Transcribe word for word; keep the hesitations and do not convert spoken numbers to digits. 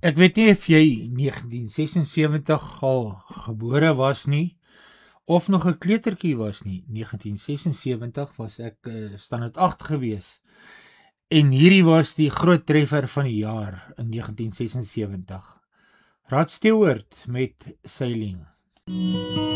Ek weet nie of jy negentien sesensewentig al gebore was nie, of nog 'n kleutertjie was nie. negentien sesensewentig was ek uh, standaard agt gewees. En hierdie was die groot treffer van die jaar in negentien sesensewentig. Rod Stewart met Sailing.